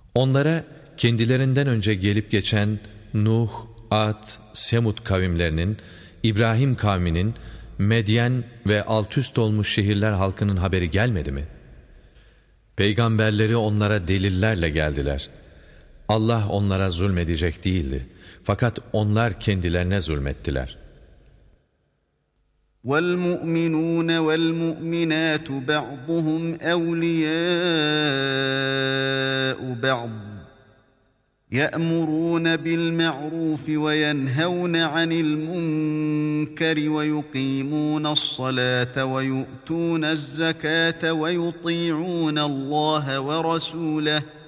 Onlara kendilerinden önce gelip geçen Nuh, Ad, Semud kavimlerinin, İbrahim kavminin, Medyen ve altüst olmuş şehirler halkının haberi gelmedi mi? Peygamberleri onlara delillerle geldiler. Allah onlara zulmedecek değildi. Fakat onlar kendilerine zulmettiler. وَالْمُؤْمِنُونَ وَالْمُؤْمِنَاتُ بَعْضُهُمْ أَوْلِيَاءُ بَعْضٍ يَأْمُرُونَ بِالْمَعْرُوفِ وَيَنْهَوْنَ عَنِ الْمُنكَرِ وَيُقِيمُونَ الصَّلَاةَ وَيُؤْتُونَ الزَّكَاةَ وَيُطِيعُونَ اللَّهَ وَرَسُولَهُ